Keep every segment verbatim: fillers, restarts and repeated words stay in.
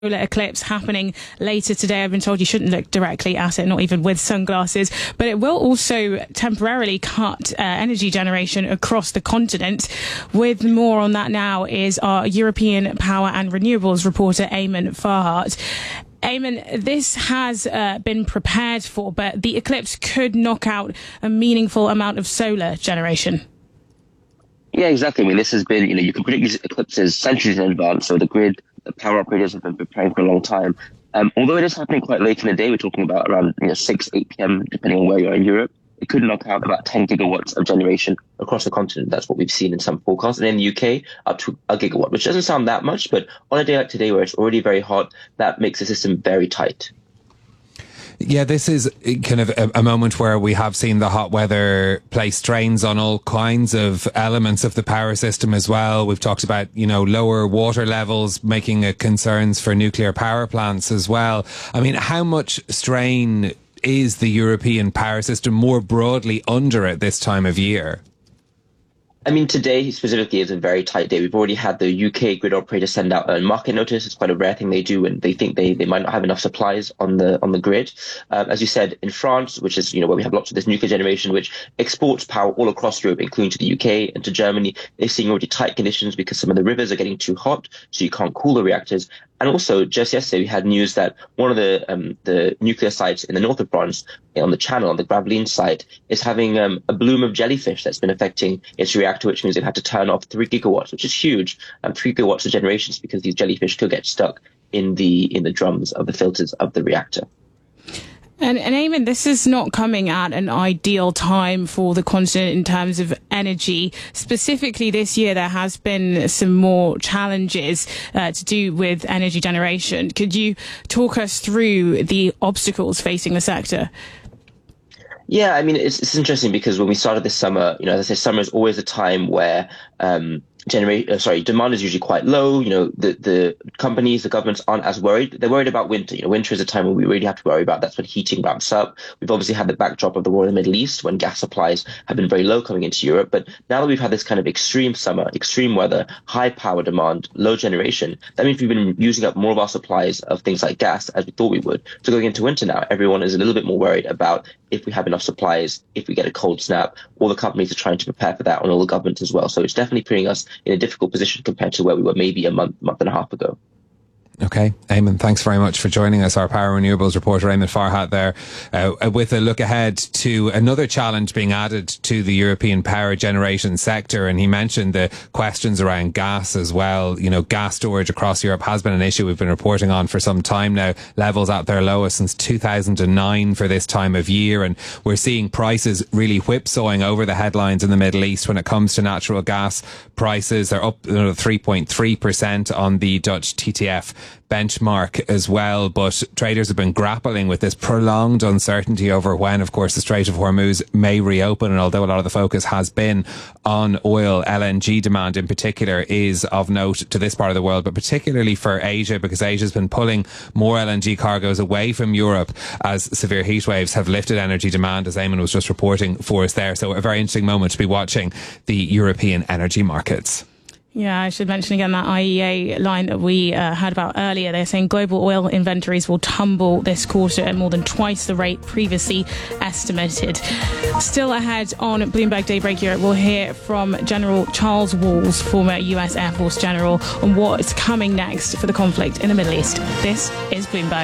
eclipse happening later today. I've been told you shouldn't look directly at it, not even with sunglasses, but it will also temporarily cut uh, energy generation across the continent. With more on that now is our European Power and Renewables reporter, Eamon Farhat. Eamon, this has uh, been prepared for, but the eclipse could knock out a meaningful amount of solar generation. Yeah, exactly. I mean, this has been, you know, you can predict these eclipses centuries in advance, so the grid, the power operators have been preparing for a long time. Um, although it is happening quite late in the day, we're talking about around you know, six, eight p.m., depending on where you are in Europe, it could knock out about ten gigawatts of generation across the continent. That's what we've seen in some forecasts. And in the U K, up to a gigawatt, which doesn't sound that much, but on a day like today where it's already very hot, that makes the system very tight. Yeah, this is kind of a, a moment where we have seen the hot weather place strains on all kinds of elements of the power system as well. We've talked about, you know, lower water levels making uh, concerns for nuclear power plants as well. I mean, how much strain is the European power system more broadly under at this time of year? I mean, today specifically is a very tight day. We've already had the U K grid operator send out a market notice. It's quite a rare thing they do, and they think they, they might not have enough supplies on the on the grid. Um, as you said, in France, which is, you know, where we have lots of this nuclear generation, which exports power all across Europe, including to the U K and to Germany, they're seeing already tight conditions because some of the rivers are getting too hot, so you can't cool the reactors. And also, just yesterday, we had news that one of the um, the nuclear sites in the north of France, on the Channel, on the Gravelines site, is having um, a bloom of jellyfish that's been affecting its reactor, which means they've had to turn off three gigawatts, which is huge, um, three gigawatts of generations, because these jellyfish could get stuck in the in the drums of the filters of the reactor. And, and Eamon, this is not coming at an ideal time for the continent in terms of energy. Specifically this year, there has been some more challenges uh, to do with energy generation. Could you talk us through the obstacles facing the sector? Yeah, I mean, it's, it's interesting because when we started this summer, you know, as I said, summer is always a time where um, generate, uh, sorry, demand is usually quite low. You know, the, the companies, the governments aren't as worried. They're worried about winter. You know, winter is a time when we really have to worry about. That's when heating ramps up. We've obviously had the backdrop of the war in the Middle East when gas supplies have been very low coming into Europe. But now that we've had this kind of extreme summer, extreme weather, high power demand, low generation, that means we've been using up more of our supplies of things like gas as we thought we would. So going into winter now, everyone is a little bit more worried about if we have enough supplies, if we get a cold snap. All the companies are trying to prepare for that, and all the governments as well. So it's definitely putting us in a difficult position compared to where we were maybe a month, month and a half ago. Okay, Eamon, thanks very much for joining us. Our Power Renewables reporter, Eamon Farhat there, uh, with a look ahead to another challenge being added to the European power generation sector. And he mentioned the questions around gas as well. You know, gas storage across Europe has been an issue we've been reporting on for some time now. Levels at their lowest since two thousand nine for this time of year. And we're seeing prices really whipsawing over the headlines in the Middle East when it comes to natural gas prices. They're up you know, three point three percent on the Dutch T T F benchmark as well, but traders have been grappling with this prolonged uncertainty over when, of course, the Strait of Hormuz may reopen. And although a lot of the focus has been on oil, L N G demand in particular is of note to this part of the world, but particularly for Asia, because Asia's been pulling more L N G cargoes away from Europe as severe heat waves have lifted energy demand, as Eamon was just reporting for us there. So a very interesting moment to be watching the European energy markets. Yeah, I should mention again that I E A line that we uh, heard about earlier. They're saying global oil inventories will tumble this quarter at more than twice the rate previously estimated. Still ahead on Bloomberg Daybreak Europe, we'll hear from General Charles Walls, former U S Air Force general, on what's coming next for the conflict in the Middle East. This is Bloomberg.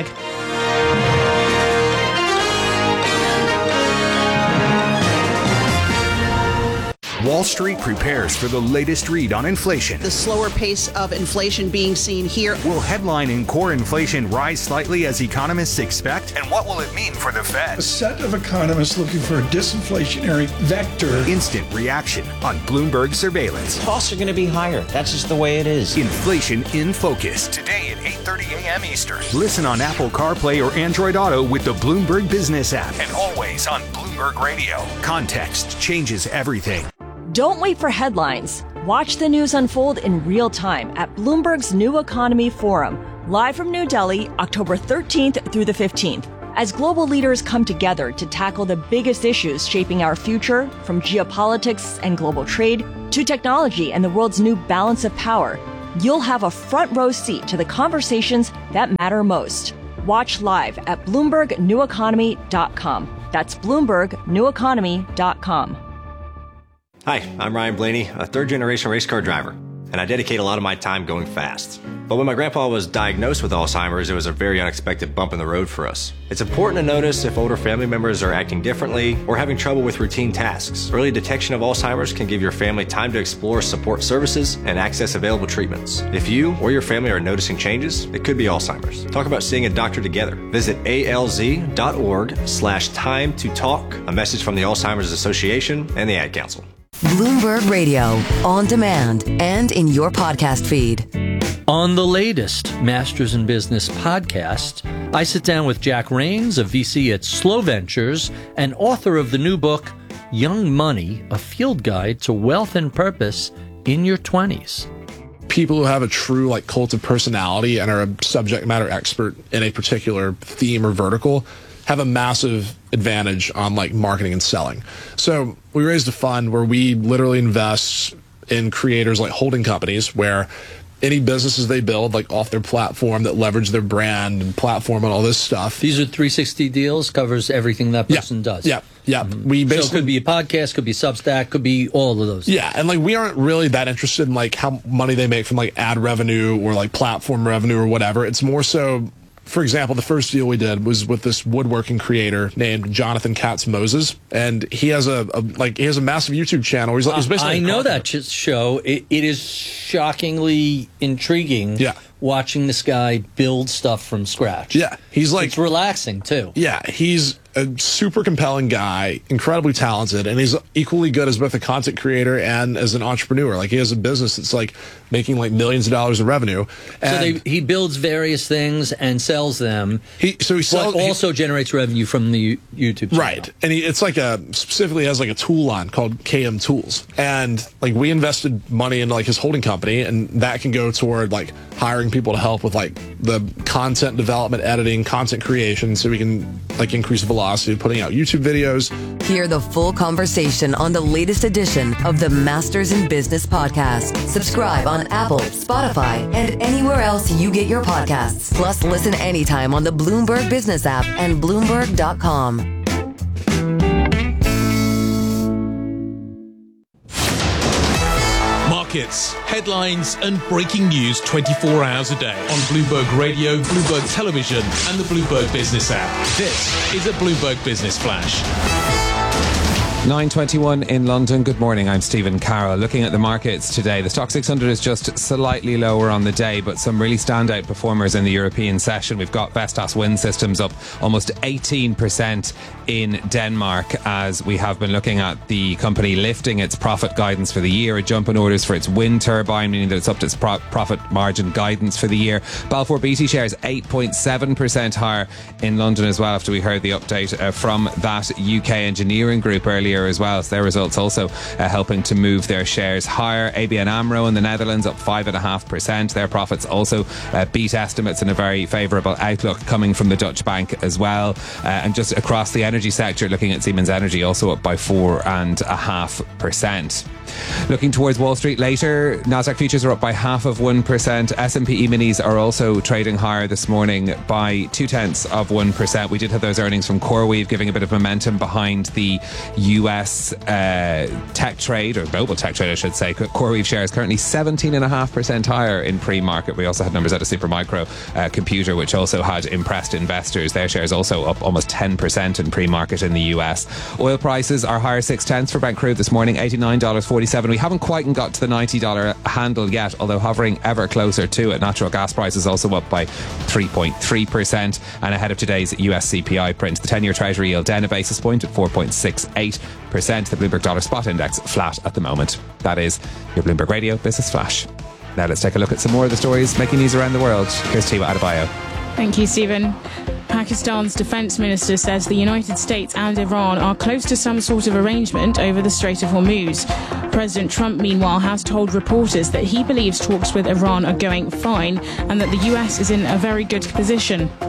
Wall Street prepares for the latest read on inflation. The slower pace of inflation being seen here. Will headline and core inflation rise slightly as economists expect? And what will it mean for the Fed? A set of economists looking for a disinflationary vector. Instant reaction on Bloomberg Surveillance. Costs are going to be higher. That's just the way it is. Inflation in Focus. Today at eight thirty a.m. Eastern. Listen on Apple CarPlay or Android Auto with the Bloomberg Business app. And always on Bloomberg Radio. Context changes everything. Don't wait for headlines. Watch the news unfold in real time at Bloomberg's New Economy Forum, live from New Delhi, October thirteenth through the fifteenth. As global leaders come together to tackle the biggest issues shaping our future, from geopolitics and global trade to technology and the world's new balance of power, you'll have a front row seat to the conversations that matter most. Watch live at Bloomberg New Economy dot com. That's Bloomberg New Economy dot com. Hi, I'm Ryan Blaney, a third-generation race car driver, and I dedicate a lot of my time going fast. But when my grandpa was diagnosed with Alzheimer's, it was a very unexpected bump in the road for us. It's important to notice if older family members are acting differently or having trouble with routine tasks. Early detection of Alzheimer's can give your family time to explore support services and access available treatments. If you or your family are noticing changes, it could be Alzheimer's. Talk about seeing a doctor together. Visit A L Z dot org slash time to talk. A message from the Alzheimer's Association and the Ad Council. Bloomberg Radio, on demand and in your podcast feed. On the latest Masters in Business podcast, I sit down with Jack Rains, a V C at Slow Ventures and author of the new book, Young Money, a field guide to wealth and purpose in your twenties. People who have a true like cult of personality and are a subject matter expert in a particular theme or vertical have a massive advantage on like marketing and selling. So we raised a fund where we literally invest in creators like holding companies where any businesses they build like off their platform that leverage their brand and platform and all this stuff. These are three sixty deals, covers everything that person yeah, does. Yeah, yeah. Mm-hmm. We basically, so it could be a podcast, could be Substack, could be all of those. Yeah, and like we aren't really that interested in like how money they make from like ad revenue or like platform revenue or whatever. It's more so, for example, the first deal we did was with this woodworking creator named Jonathan Katz Moses, and he has a, a like he has a massive YouTube channel. He's, he's basically I know that show. It, it is shockingly intriguing. Yeah. Watching this guy build stuff from scratch. Yeah, he's like it's relaxing too. Yeah, he's a super compelling guy, incredibly talented, and he's equally good as both a content creator and as an entrepreneur. Like he has a business that's like making like millions of dollars in revenue. And so they, he builds various things and sells them. He so he sells, but also he, generates revenue from the YouTube channel. Right, and he, it's like a specifically has like a tool line called K M Tools, and like we invested money in like his holding company, and that can go toward like hiring people to help with like the content development, editing, content creation, so we can like increase velocity of putting out YouTube videos. Hear the full conversation on the latest edition of the Masters in Business podcast. Subscribe on Apple, Spotify, and anywhere else you get your podcasts. Plus, listen anytime on the Bloomberg Business app and Bloomberg dot com. Markets, headlines, and breaking news twenty-four hours a day on Bloomberg Radio, Bloomberg Television, and the Bloomberg Business app. This is a Bloomberg Business Flash. nine twenty-one in London. Good morning, I'm Stephen Carroll. Looking at the markets today, the Stoxx six hundred is just slightly lower on the day, but some really standout performers in the European session. We've got Vestas Wind Systems up almost eighteen percent in Denmark, as we have been looking at the company lifting its profit guidance for the year, a jump in orders for its wind turbine, meaning that it's up to its pro- profit margin guidance for the year. Balfour Beatty shares eight point seven percent higher in London as well, after we heard the update uh, from that U K engineering group earlier as well. So their results also uh, helping to move their shares higher. A B N AMRO in the Netherlands up five point five percent. Their profits also uh, beat estimates in a very favourable outlook coming from the Dutch bank as well. Uh, and just across the energy sector, looking at Siemens Energy, also up by four point five percent. Looking towards Wall Street later, Nasdaq futures are up by half of one percent. S and P E-minis are also trading higher this morning by two tenths of one percent. We did have those earnings from CoreWeave giving a bit of momentum behind the U S uh, tech trade, or global tech trade I should say. CoreWeave shares currently seventeen point five percent higher in pre-market. We also had numbers out of Supermicro uh, Computer, which also had impressed investors. Their shares also up almost ten percent in pre-market in the U S. Oil prices are higher six tenths for Brent crude this morning, eighty-nine dollars and forty-seven cents. We haven't quite got to the ninety dollars handle yet, although hovering ever closer to it. Natural gas prices also up by three point three percent, and ahead of today's U S C P I print, the ten-year Treasury yield down a basis point at four point six eight percent. The Bloomberg Dollar Spot Index flat at the moment. That is your Bloomberg Radio Business Flash. Now let's take a look at some more of the stories making news around the world. Here's Tiwa Adebayo. Thank you, Stephen. Pakistan's defense minister says the United States and Iran are close to some sort of arrangement over the Strait of Hormuz. President Trump, meanwhile, has told reporters that he believes talks with Iran are going fine and that the U S is in a very good position.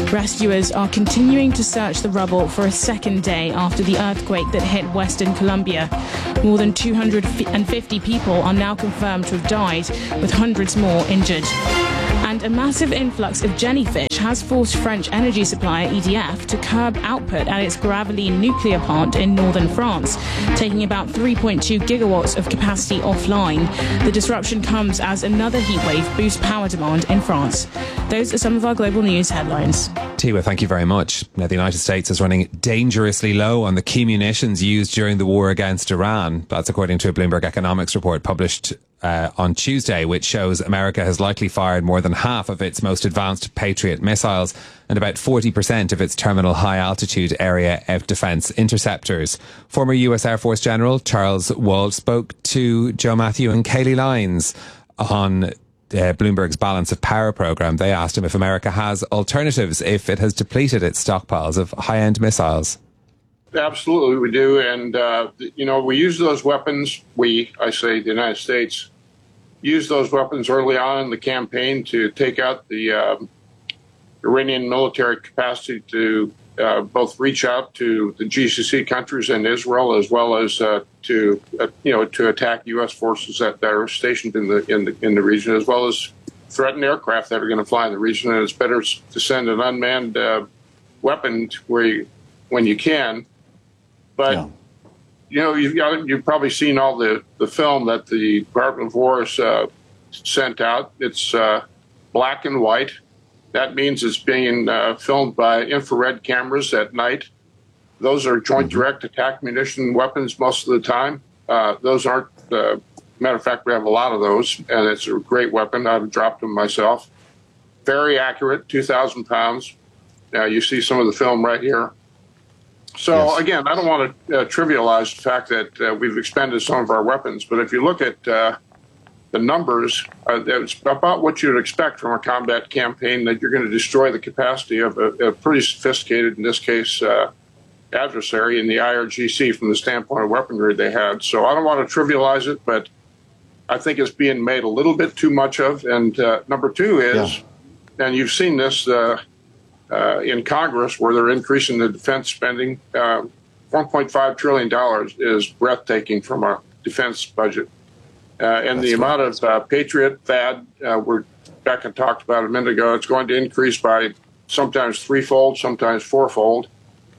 Rescuers are continuing to search the rubble for a second day after the earthquake that hit Western Colombia. More than two hundred fifty people are now confirmed to have died, with hundreds more injured. And a massive influx of jellyfish has forced French energy supplier E D F to curb output at its Gravelines nuclear plant in northern France, taking about three point two gigawatts of capacity offline. The disruption comes as another heatwave boosts power demand in France. Those are some of our global news headlines. Tiwa, thank you very much. Now, the United States is running dangerously low on the key munitions used during the war against Iran. That's according to a Bloomberg Economics report published uh, on Tuesday, which shows America has likely fired more than half of its most advanced Patriot missiles and about forty percent of its terminal high-altitude area of defence interceptors. Former U S Air Force General Charles Wald spoke to Joe Matthew and Kayleigh Lyons on Uh, Bloomberg's Balance of Power program. They asked him if America has alternatives if it has depleted its stockpiles of high-end missiles. Absolutely, we do. And, uh, you know, we use those weapons. We, I say the United States, used those weapons early on in the campaign to take out the uh, Iranian military capacity to uh, both reach out to the G C C countries and Israel, as well as uh, to uh, you know to attack U S forces that, that are stationed in the in the in the region, as well as threaten aircraft that are going to fly in the region. And it's better to send an unmanned uh, weapon to where you, when you can. But yeah. you know you've got, you've probably seen all the the film that the Department of War has uh, sent out. It's uh, black and white. That means it's being uh, filmed by infrared cameras at night. Those are joint direct attack munition weapons most of the time. Uh, those aren't, uh, matter of fact, we have a lot of those, and it's a great weapon. I've dropped them myself. Very accurate, two thousand pounds. Uh, you see some of the film right here. So, yes. Again, I don't want to uh, trivialize the fact that uh, we've expended some of our weapons, but if you look at uh, the numbers, uh, it's about what you'd expect from a combat campaign, that you're going to destroy the capacity of a, a pretty sophisticated, in this case, uh, adversary in the I R G C from the standpoint of weaponry they had. So I don't want to trivialize it, but I think it's being made a little bit too much of. And uh, number two is, yeah. and you've seen this uh, uh, in Congress where they're increasing the defense spending. Uh, one point five trillion dollars is breathtaking from a defense budget. Uh, and That's the amount of uh, Patriot T H A D, uh, we're back and talked about a minute ago, it's going to increase by sometimes threefold, sometimes fourfold.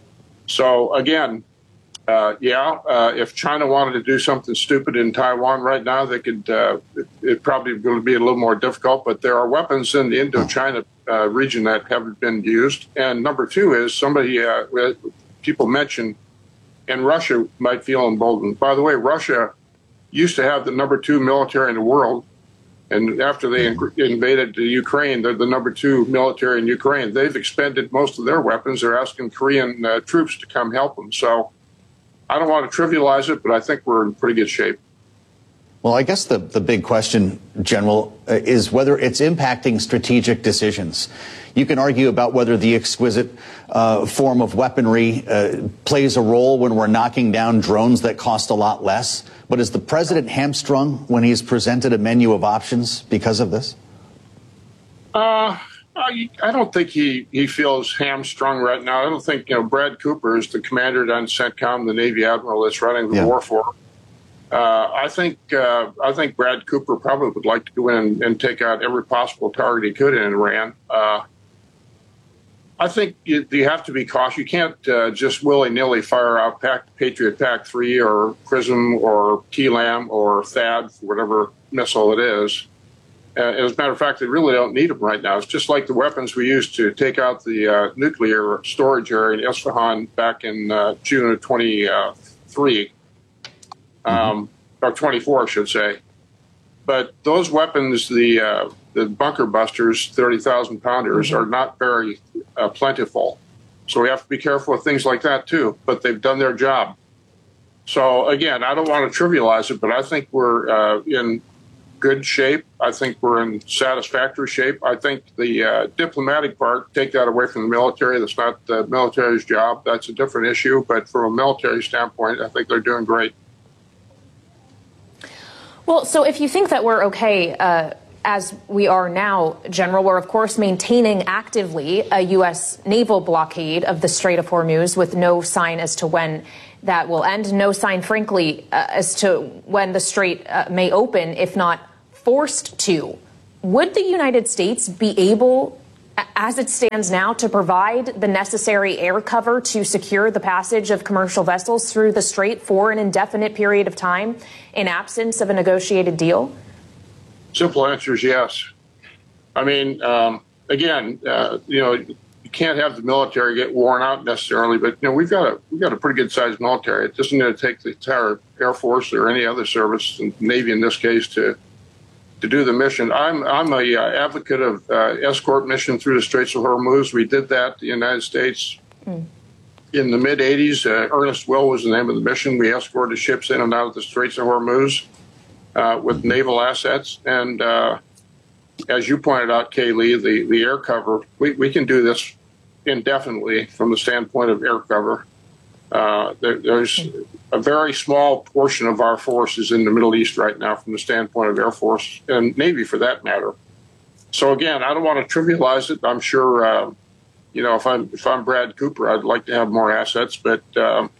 So, again, uh, yeah, uh, if China wanted to do something stupid in Taiwan right now, they could. Uh, it, it probably going to be a little more difficult, but there are weapons in the Indochina uh, region that haven't been used. And number two is somebody, uh, people mention, and Russia might feel emboldened. By the way, Russia used to have the number two military in the world. And after they in- invaded the Ukraine, they're the number two military in Ukraine. They've expended most of their weapons. They're asking Korean uh, troops to come help them. So I don't want to trivialize it, but I think we're in pretty good shape. Well, I guess the, the big question, General, uh, is whether it's impacting strategic decisions. You can argue about whether the exquisite uh, form of weaponry uh, plays a role when we're knocking down drones that cost a lot less. But is the president hamstrung when he's presented a menu of options because of this? Uh, I, I don't think he, he feels hamstrung right now. I don't think, you know, Brad Cooper is the commander on CENTCOM, the Navy admiral that's running the yeah. war for. Uh, I think uh, I think Brad Cooper probably would like to go in and, and take out every possible target he could in Iran. Uh, I think you, you have to be cautious. You can't uh, just willy-nilly fire out Pac, Patriot P A C three or PRISM or T LAM or T H A D, whatever missile it is. Uh, as a matter of fact, they really don't need them right now. It's just like the weapons we used to take out the uh, nuclear storage area in Isfahan back in uh, June of twenty-three, um, mm-hmm. or twenty-four, I should say. But those weapons, the uh, the bunker busters, thirty thousand pounders, mm-hmm. are not very uh, plentiful. So we have to be careful with things like that, too. But they've done their job. So, again, I don't want to trivialize it, but I think we're uh, in good shape. I think we're in satisfactory shape. I think the uh, diplomatic part, take that away from the military. That's not the military's job. That's a different issue. But from a military standpoint, I think they're doing great. Well, so if you think that we're okay, uh, as we are now, General, we're of course maintaining actively a U S naval blockade of the Strait of Hormuz with no sign as to when that will end. No sign, frankly, uh, as to when the strait uh, may open, if not forced to. Would the United States be able, as it stands now, to provide the necessary air cover to secure the passage of commercial vessels through the strait for an indefinite period of time in absence of a negotiated deal? Simple answer is yes. I mean, um, again, uh, you know, you can't have the military get worn out necessarily, but you know, we've got a we've got a pretty good sized military. It doesn't going to take the entire Air Force or any other service, and Navy in this case, to to do the mission. I'm I'm a uh, advocate of uh, escort mission through the Straits of Hormuz. We did that in the United States mm. in the mid eighties. Uh, Ernest Will was the name of the mission. We escorted ships in and out of the Straits of Hormuz uh, with naval assets. And uh, as you pointed out, Kaylee, the, the air cover, we, we can do this indefinitely from the standpoint of air cover. Uh, there, there's a very small portion of our forces in the Middle East right now from the standpoint of Air Force and Navy for that matter. So again, I don't want to trivialize it. I'm sure, uh, you know, if I'm if I'm Brad Cooper, I'd like to have more assets. But um,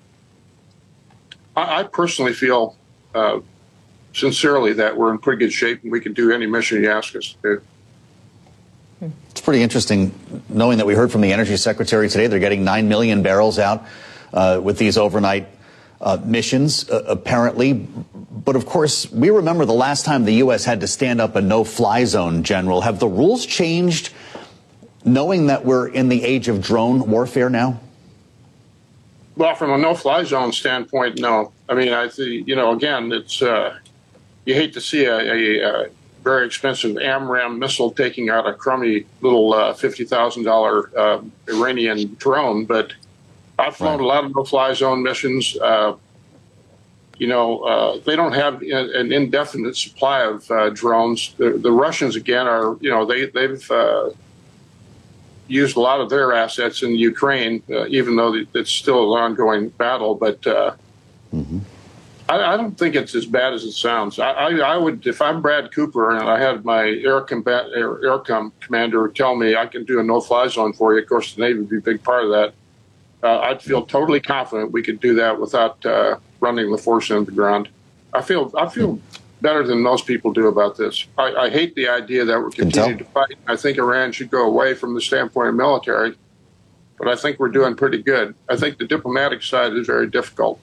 I, I personally feel uh, sincerely that we're in pretty good shape and we can do any mission you ask us to do. It's pretty interesting knowing that we heard from the Energy Secretary today. They're getting nine million barrels out uh, with these overnight uh, missions, uh, apparently. But of course, we remember the last time the U S had to stand up a no-fly zone, General. Have the rules changed knowing that we're in the age of drone warfare now? Well, from a no-fly zone standpoint, no. I mean, I think, you know, again, it's uh, you hate to see a, a, a very expensive AMRAAM missile taking out a crummy little uh, fifty thousand dollars uh, Iranian drone, but I've flown right. a lot of no-fly zone missions. Uh, you know, uh, they don't have an indefinite supply of uh, drones. The, the Russians, again, are, you know, they, they've uh, used a lot of their assets in Ukraine, uh, even though it's still an ongoing battle. But uh, mm-hmm. I, I don't think it's as bad as it sounds. I, I, I would, if I'm Brad Cooper and I had my air combat, air, aircom commander tell me I can do a no-fly zone for you, of course the Navy would be a big part of that. Uh, I'd feel totally confident we could do that without uh, running the force into the ground. I feel I feel better than most people do about this. I, I hate the idea that we're continuing to fight. I think Iran should go away from the standpoint of military, but I think we're doing pretty good. I think the diplomatic side is very difficult.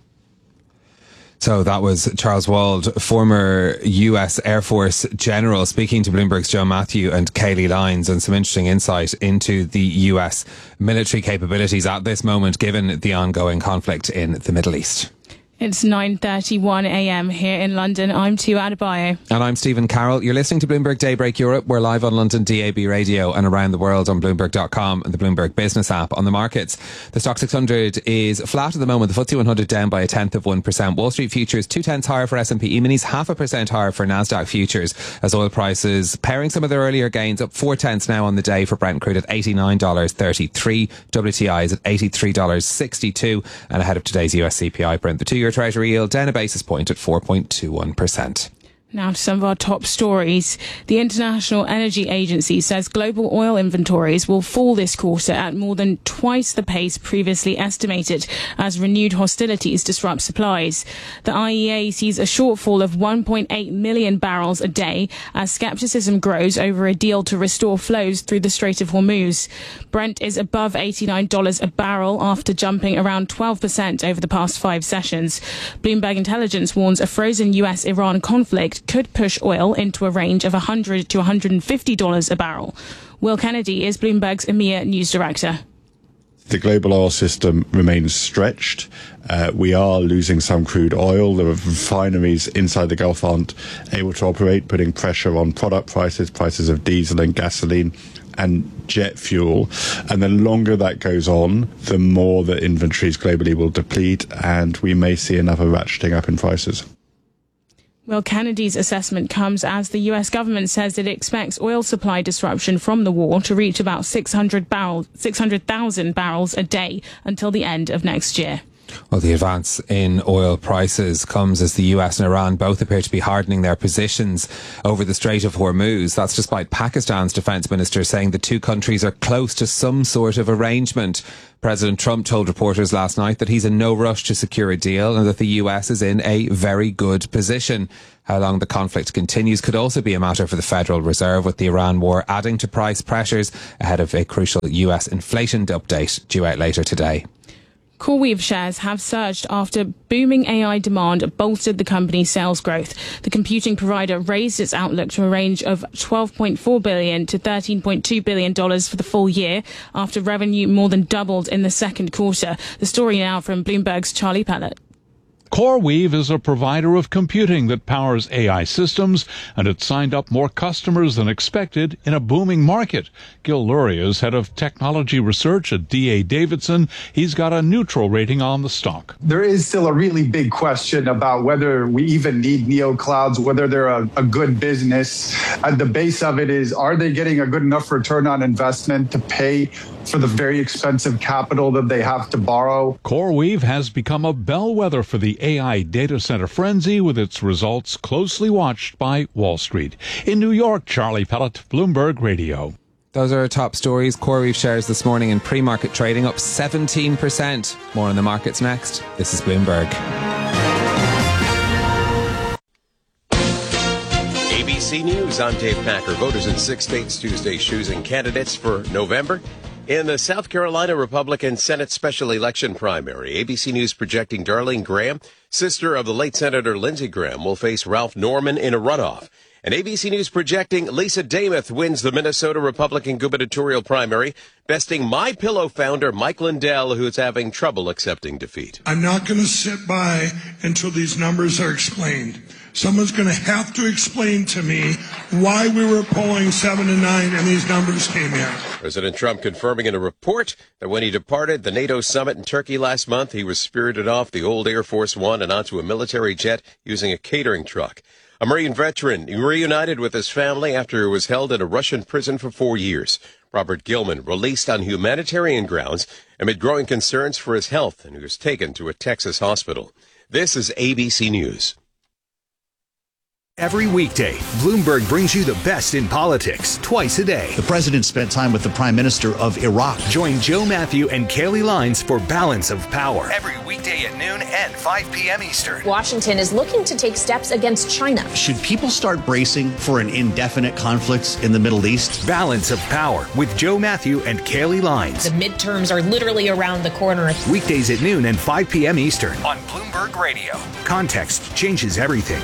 So that was Charles Wald, former U S Air Force general, speaking to Bloomberg's Joe Matthew and Kaylee Lyons, and some interesting insight into the U S military capabilities at this moment, given the ongoing conflict in the Middle East. It's nine thirty-one a.m. here in London. I'm Tiu Adebayo. And I'm Stephen Carroll. You're listening to Bloomberg Daybreak Europe. We're live on London D A B radio and around the world on Bloomberg dot com and the Bloomberg Business app. On the markets, the Stoxx six hundred is flat at the moment. The F T S E one hundred down by a tenth of one percent. Wall Street futures two tenths higher for S and P E-minis, half a percent higher for NASDAQ futures, as oil prices pairing some of their earlier gains, up four tenths now on the day for Brent crude at eighty-nine dollars thirty-three. W T I is at eighty-three dollars sixty-two. And ahead of today's U S C P I print, the two-year Treasury yield down a basis point at four point two one percent. Now to some of our top stories. The International Energy Agency says global oil inventories will fall this quarter at more than twice the pace previously estimated as renewed hostilities disrupt supplies. The I E A sees a shortfall of one point eight million barrels a day as skepticism grows over a deal to restore flows through the Strait of Hormuz. Brent is above eighty-nine dollars a barrel after jumping around twelve percent over the past five sessions. Bloomberg Intelligence warns a frozen U S Iran conflict could push oil into a range of one hundred to one hundred fifty dollars a barrel. Will Kennedy is Bloomberg's EMEA news director. The global oil system remains stretched. Uh, we are losing some crude oil. The refineries inside the Gulf aren't able to operate, putting pressure on product prices, prices of diesel and gasoline and jet fuel. And the longer that goes on, the more the inventories globally will deplete, and we may see another ratcheting up in prices. Well, Kennedy's assessment comes as the U S government says it expects oil supply disruption from the war to reach about six hundred thousand barrels a day until the end of next year. Well, the advance in oil prices comes as the U S and Iran both appear to be hardening their positions over the Strait of Hormuz. That's despite Pakistan's defence minister saying the two countries are close to some sort of arrangement. President Trump told reporters last night that he's in no rush to secure a deal and that the U S is in a very good position. How long the conflict continues could also be a matter for the Federal Reserve, with the Iran war adding to price pressures ahead of a crucial U S inflation update due out later today. CoreWeave shares have surged after booming A I demand bolstered the company's sales growth. The computing provider raised its outlook to a range of twelve point four billion dollars to thirteen point two billion dollars for the full year, after revenue more than doubled in the second quarter. The story now from Bloomberg's Charlie Pellett. CoreWeave is a provider of computing that powers A I systems, and it signed up more customers than expected in a booming market. Gil Luria is head of technology research at D A Davidson. He's got a neutral rating on the stock. There is still a really big question about whether we even need neoclouds, whether they're a, a good business. At the base of it is, are they getting a good enough return on investment to pay for the very expensive capital that they have to borrow? CoreWeave has become a bellwether for the A I data center frenzy, with its results closely watched by Wall Street. In New York, Charlie Pellett, Bloomberg Radio. Those are our top stories. CoreWeave shares this morning in pre-market trading up seventeen percent. More on the markets next. This is Bloomberg. A B C News, I'm Dave Packer. Voters in six states Tuesday choosing candidates for November. In the South Carolina Republican Senate special election primary, A B C News projecting Darlene Graham, sister of the late Senator Lindsey Graham, will face Ralph Norman in a runoff. And A B C News projecting Lisa Damuth wins the Minnesota Republican gubernatorial primary, besting MyPillow founder Mike Lindell, who is having trouble accepting defeat. I'm not going to sit by until these numbers are explained. Someone's going to have to explain to me why we were polling seven to nine and these numbers came in. President Trump confirming in a report that when he departed the NATO summit in Turkey last month, he was spirited off the old Air Force One and onto a military jet using a catering truck. A Marine veteran reunited with his family after he was held in a Russian prison for four years. Robert Gilman released on humanitarian grounds amid growing concerns for his health, and he was taken to a Texas hospital. This is A B C News. Every weekday, Bloomberg brings you the best in politics twice a day. The president spent time with the prime minister of Iraq. Join Joe Matthew and Kaylee Lines for Balance of Power. Every weekday at noon and five p.m. Eastern. Washington is looking to take steps against China. Should people start bracing for an indefinite conflict in the Middle East? Balance of Power with Joe Matthew and Kaylee Lines. The midterms are literally around the corner. Weekdays at noon and five p.m. Eastern. On Bloomberg Radio. Context changes everything.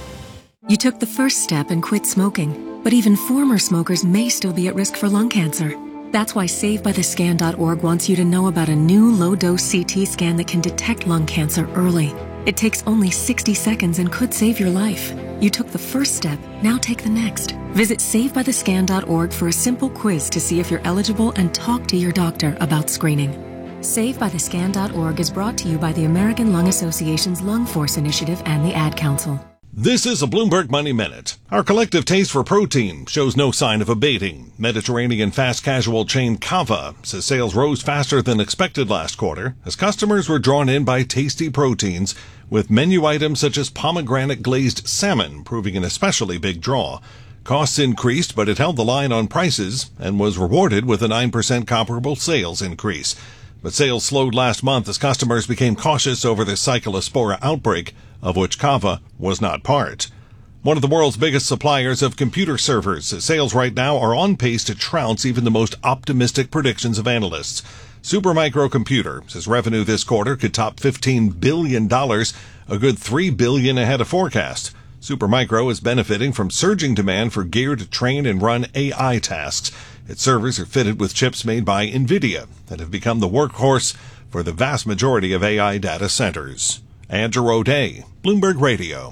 You took the first step and quit smoking, but even former smokers may still be at risk for lung cancer. That's why save by the scan dot org wants you to know about a new low-dose C T scan that can detect lung cancer early. It takes only sixty seconds and could save your life. You took the first step, now take the next. Visit save by the scan dot org for a simple quiz to see if you're eligible and talk to your doctor about screening. save by the scan dot org is brought to you by the American Lung Association's Lung Force Initiative and the Ad Council. This is a Bloomberg Money Minute. Our collective taste for protein shows no sign of abating. Mediterranean fast casual chain Cava says sales rose faster than expected last quarter as customers were drawn in by tasty proteins, with menu items such as pomegranate glazed salmon proving an especially big draw. Costs increased, but it held the line on prices and was rewarded with a nine percent comparable sales increase. But sales slowed last month as customers became cautious over the Cyclospora outbreak, of which Cava was not part. One of the world's biggest suppliers of computer servers says sales right now are on pace to trounce even the most optimistic predictions of analysts. Supermicro Computer says revenue this quarter could top fifteen billion dollars, a good three billion dollars ahead of forecast. Supermicro is benefiting from surging demand for gear to train and run A I tasks. Its servers are fitted with chips made by NVIDIA that have become the workhorse for the vast majority of A I data centers. Andrew O'Day, Bloomberg Radio.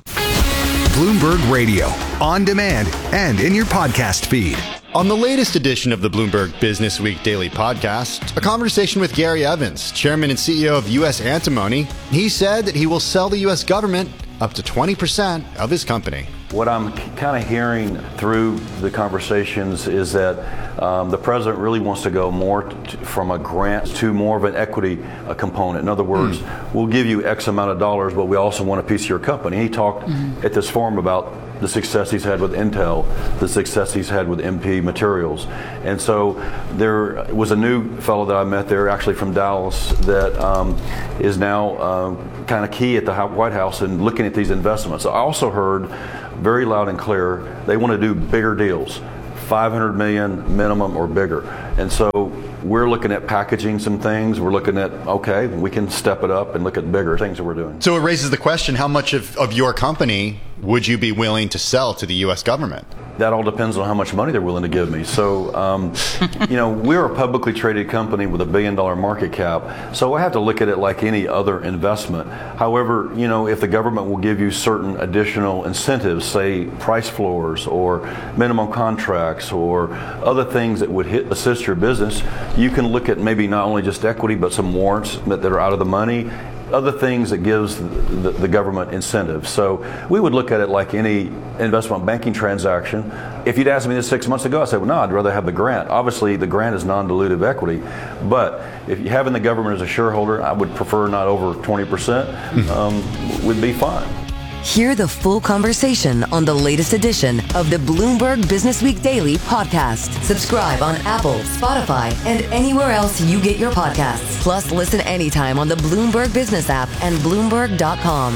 Bloomberg Radio, on demand and in your podcast feed. On the latest edition of the Bloomberg Business Week Daily Podcast, a conversation with Gary Evans, chairman and C E O of U S Antimony. He said that he will sell the U S government up to twenty percent of his company. What I'm kind of hearing through the conversations is that um, the president really wants to go more t- from a grant to more of an equity uh, component. In other words, mm. we'll give you X amount of dollars, but we also want a piece of your company. He talked mm-hmm. at this forum about the success he's had with Intel, the success he's had with M P Materials. And so there was a new fellow that I met there, actually from Dallas, that um, is now uh, kind of key at the White House and looking at these investments. I also heard very loud and clear they want to do bigger deals, five hundred million minimum or bigger. And so we're looking at packaging some things. We're looking at, okay, we can step it up and look at bigger things that we're doing. So it raises the question, how much of, of your company would you be willing to sell to the U S government? That all depends on how much money they're willing to give me. So, um, you know, we're a publicly traded company with a billion dollar market cap. So I have to look at it like any other investment. However, you know, if the government will give you certain additional incentives, say price floors or minimum contracts or other things that would hit, assist your business, you can look at maybe not only just equity, but some warrants that, that are out of the money, other things that gives the, the, the government incentives. So we would look at it like any investment banking transaction. If you'd asked me this six months ago, I'd say, well, no, I'd rather have the grant. Obviously, the grant is non-dilutive equity. But if you having the government as a shareholder, I would prefer not over twenty percent, um, would be fine. Hear the full conversation on the latest edition of the Bloomberg Business Week Daily podcast. Subscribe on Apple, Spotify, and anywhere else you get your podcasts. Plus, listen anytime on the Bloomberg Business app and Bloomberg dot com.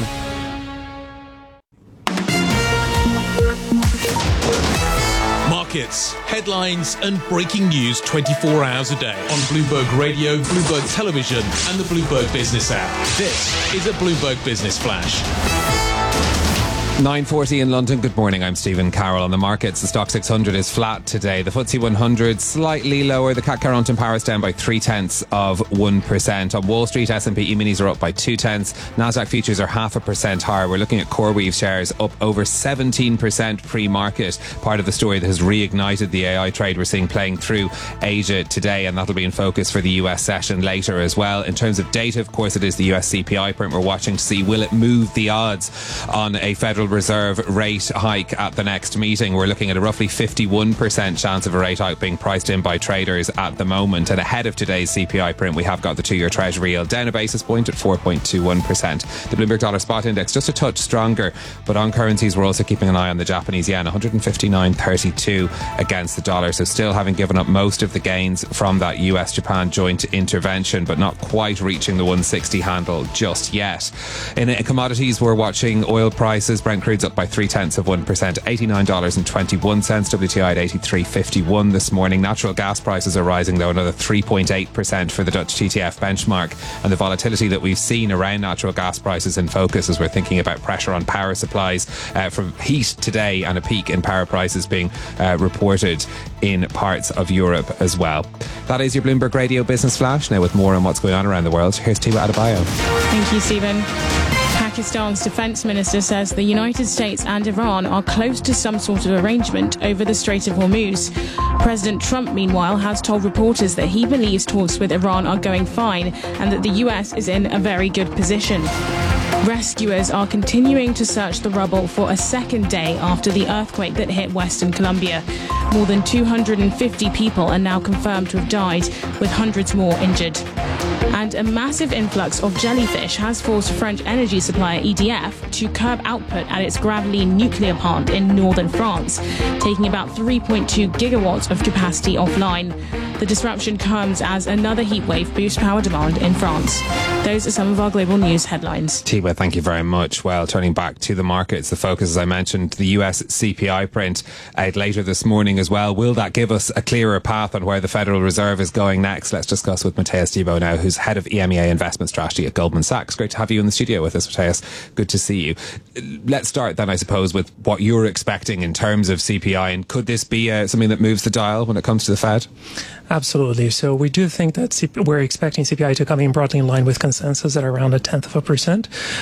Markets, headlines, and breaking news twenty-four hours a day on Bloomberg Radio, Bloomberg Television, and the Bloomberg Business app. This is a Bloomberg Business Flash. nine forty in London. Good morning. I'm Stephen Carroll. On the markets, the Stock six hundred is flat today. The F T S E one hundred slightly lower. The C A C Carrington Power is down by three tenths of one percent. On Wall Street, S and P E-minis are up by two tenths. Nasdaq futures are half a percent higher. We're looking at CoreWeave shares up over seventeen percent pre-market. Part of the story that has reignited the A I trade we're seeing playing through Asia today, and that'll be in focus for the U S session later as well. In terms of data, of course, it is the U S C P I print we're watching to see will it move the odds on a Federal Reserve rate hike at the next meeting. We're looking at a roughly fifty-one percent chance of a rate hike being priced in by traders at the moment. And ahead of today's C P I print, we have got the two-year Treasury yield down a basis point at four point two one percent. The Bloomberg Dollar Spot Index just a touch stronger, but on currencies we're also keeping an eye on the Japanese yen, one fifty-nine thirty-two against the dollar. So still having given up most of the gains from that U S Japan joint intervention, but not quite reaching the one sixty handle just yet. In commodities, we're watching oil prices. Brent crude's up by three tenths of one percent, eighty-nine dollars and twenty-one cents. W T I at eighty-three fifty-one this morning. Natural gas prices are rising, though, another three point eight percent for the Dutch T T F benchmark. And the volatility that we've seen around natural gas prices in focus as we're thinking about pressure on power supplies uh, from heat today and a peak in power prices being uh, reported in parts of Europe as well. That is your Bloomberg Radio Business Flash. Now with more on what's going on around the world, here's Tiwa Adebayo. Thank you, Stephen. Pakistan's defense minister says the United States and Iran are close to some sort of arrangement over the Strait of Hormuz. President Trump, meanwhile, has told reporters that he believes talks with Iran are going fine and that the U S is in a very good position. Rescuers are continuing to search the rubble for a second day after the earthquake that hit Western Colombia. More than two hundred fifty people are now confirmed to have died, with hundreds more injured. And a massive influx of jellyfish has forced French energy supplier E D F to curb output at its Gravelines nuclear plant in northern France, taking about three point two gigawatts of capacity offline. The disruption comes as another heatwave boosts power demand in France. Those are some of our global news headlines. Tiwa, thank you very much. Well, turning back to the markets, the focus, as I mentioned, the U S C P I print out later this morning as well. Will that give us a clearer path on where the Federal Reserve is going next? Let's discuss with Matthias Debo now, who's head of E M E A investment strategy at Goldman Sachs. Great to have you in the studio with us, Matthias. Good to see you. Let's start then, I suppose, with what you're expecting in terms of C P I, and could this be uh, something that moves the dial when it comes to the Fed? Absolutely. So we do think that C P- we're expecting C P I to come in broadly in line with consensus at around a tenth of a percent.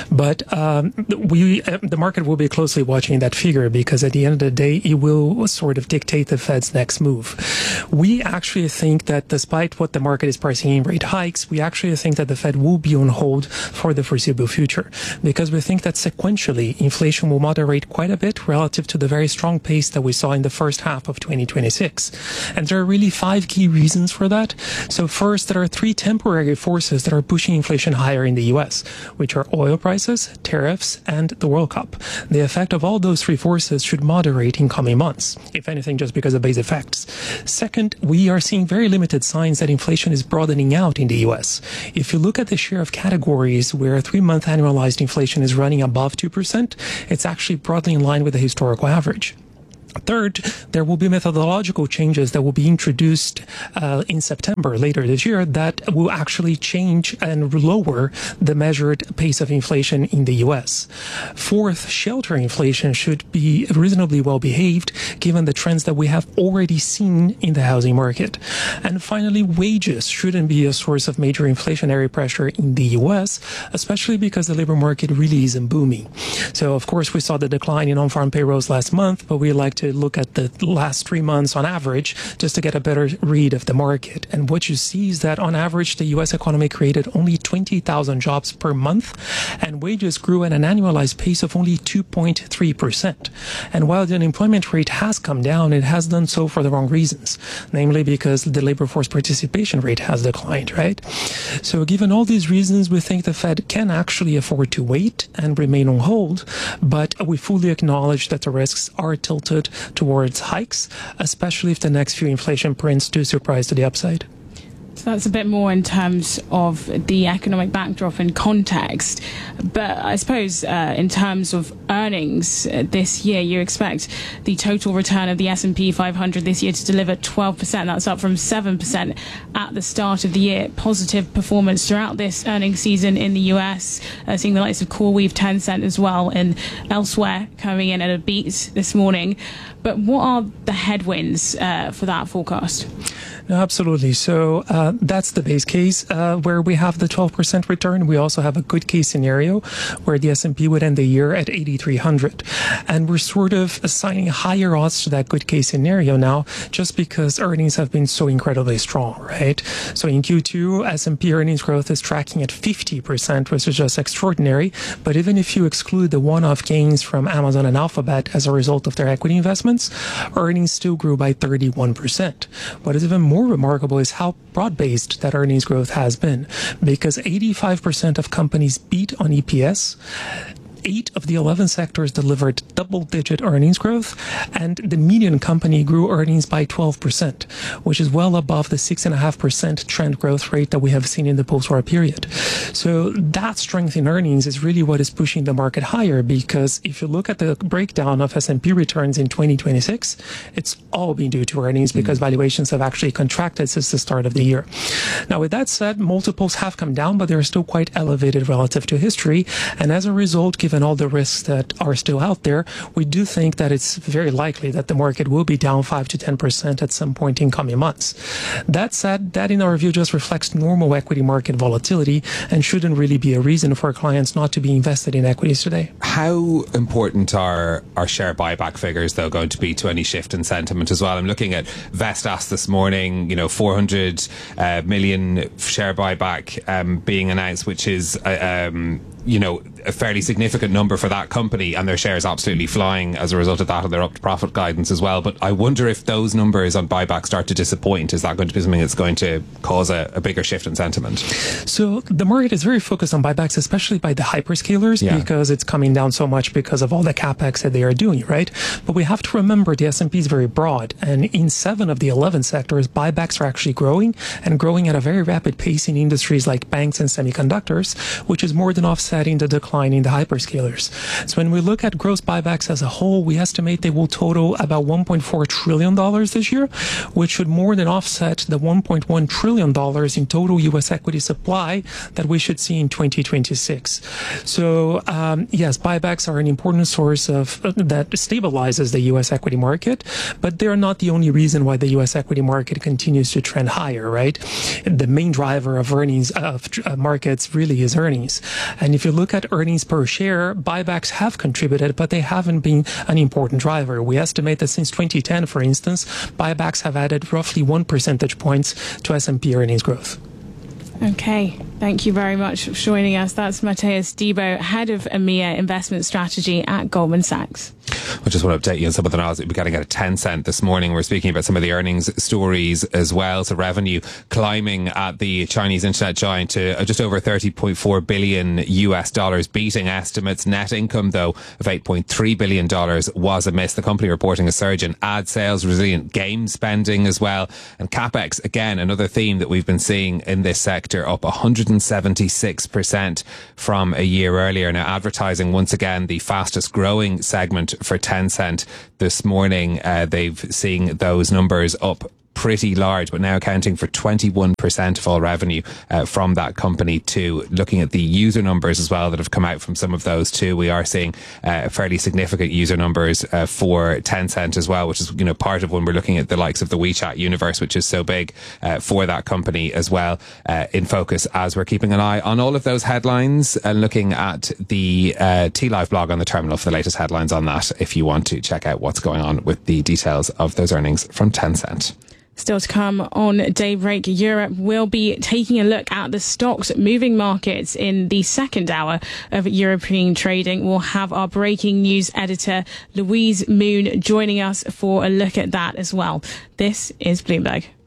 But um, we, uh, the market will be closely watching that figure because at the end of the day, it will sort of dictate the Fed's next move. We actually think that despite what the market is pricing in rate hikes, we actually think that the Fed will be on hold for the foreseeable future because we think that sequentially inflation will moderate quite a bit relative to the very strong pace that we saw in the first half of twenty twenty-six. And there are really five key reasons for that. So first, there are three temporary forces that are pushing inflation higher in the U S, which are oil prices, tariffs, and the World Cup. The effect of all those three forces should moderate in coming months, if anything, just because of base effects. Second, we are seeing very limited signs that inflation is broadening out in the U S. If you look at the share of categories where three-month annualized inflation is running above two percent, it's actually broadly in line with the historical average. Third, there will be methodological changes that will be introduced uh, in September later this year that will actually change and lower the measured pace of inflation in the U S. Fourth, shelter inflation should be reasonably well behaved given the trends that we have already seen in the housing market. And finally, wages shouldn't be a source of major inflationary pressure in the U S, especially because the labor market really isn't booming. So, of course, we saw the decline in on-farm payrolls last month, but we like to look at the last three months on average just to get a better read of the market. And what you see is that on average, the U S economy created only twenty thousand jobs per month, and wages grew at an annualized pace of only two point three percent. And while the unemployment rate has come down, it has done so for the wrong reasons, namely because the labor force participation rate has declined, right? So given all these reasons, we think the Fed can actually afford to wait and remain on hold, but we fully acknowledge that the risks are tilted towards hikes, especially if the next few inflation prints do surprise to the upside. So that's a bit more in terms of the economic backdrop and context. But I suppose uh, in terms of earnings uh, this year, you expect the total return of the S and P five hundred this year to deliver twelve percent. That's up from seven percent at the start of the year. Positive performance throughout this earnings season in the U S, uh, seeing the likes of CoreWeave, Tencent as well, and elsewhere coming in at a beat this morning. But what are the headwinds uh, for that forecast? No, absolutely. So uh, that's the base case uh, where we have the twelve percent return. We also have a good case scenario where the S and P would end the year at eighty-three hundred. And we're sort of assigning higher odds to that good case scenario now just because earnings have been so incredibly strong, right? So in Q two, S and P earnings growth is tracking at fifty percent, which is just extraordinary. But even if you exclude the one-off gains from Amazon and Alphabet as a result of their equity investments, earnings still grew by thirty-one percent. What is even more more remarkable is how broad-based that earnings growth has been, because eighty-five percent of companies beat on E P S. Eight of the eleven sectors delivered double-digit earnings growth, and the median company grew earnings by twelve percent, which is well above the six point five percent trend growth rate that we have seen in the post-war period. So that strength in earnings is really what is pushing the market higher, because if you look at the breakdown of S and P returns in twenty twenty-six, it's all been due to earnings because mm. valuations have actually contracted since the start of the year. Now, with that said, multiples have come down, but they're still quite elevated relative to history, and as a result, given and all the risks that are still out there, we do think that it's very likely that the market will be down five to ten percent at some point in coming months. That said, that in our view just reflects normal equity market volatility and shouldn't really be a reason for clients not to be invested in equities today. How important are our share buyback figures, though, going to be to any shift in sentiment as well? I'm looking at Vestas this morning, you know, four hundred uh, million share buyback um, being announced, which is uh, um, you know, a fairly significant number for that company, and their shares absolutely flying as a result of that, and they're up to profit guidance as well. But I wonder if those numbers on buyback start to disappoint. Is that going to be something that's going to cause a, a bigger shift in sentiment? So the market is very focused on buybacks, especially by the hyperscalers, yeah. because it's coming down so much because of all the capex that they are doing, right? But we have to remember the S and P is very broad, and in seven of the eleven sectors, buybacks are actually growing, and growing at a very rapid pace in industries like banks and semiconductors, which is more than offset the decline in the hyperscalers. So when we look at gross buybacks as a whole, we estimate they will total about one point four trillion dollars this year, which should more than offset the one point one trillion dollars in total U S equity supply that we should see in twenty twenty-six. So um, yes, buybacks are an important source of uh, that stabilizes the U S equity market, but they're not the only reason why the U S equity market continues to trend higher, right? The main driver of earnings of uh, markets really is earnings. And if if you look at earnings per share, buybacks have contributed, but they haven't been an important driver. We estimate that since twenty ten, for instance, buybacks have added roughly one percentage points to S and P earnings growth. Okay, thank you very much for joining us. That's Matthias Debo, Head of EMEA Investment Strategy at Goldman Sachs. I just want to update you on some of the news that we're getting at Tencent this morning. We're speaking about some of the earnings stories as well. So revenue climbing at the Chinese internet giant to just over thirty point four billion U S dollars, beating estimates. Net income, though, of eight point three billion dollars was a miss. The company reporting a surge in ad sales, resilient game spending as well. And CapEx, again, another theme that we've been seeing in this sector, up one hundred seventy-six percent from a year earlier. Now, advertising, once again, the fastest growing segment for Tencent this morning. Uh, they've seen those numbers up pretty large, but now accounting for twenty-one percent of all revenue uh, from that company too. Looking at the user numbers as well that have come out from some of those too, we are seeing uh, fairly significant user numbers uh, for Tencent as well, which is, you know, part of when we're looking at the likes of the WeChat universe, which is so big uh, for that company as well, uh, in focus as we're keeping an eye on all of those headlines and looking at the uh, T-Live blog on the terminal for the latest headlines on that, if you want to check out what's going on with the details of those earnings from Tencent. Still to come on Daybreak Europe, we'll be taking a look at the stocks moving markets in the second hour of European trading. We'll have our breaking news editor, Louise Moon, joining us for a look at that as well. This is Bloomberg.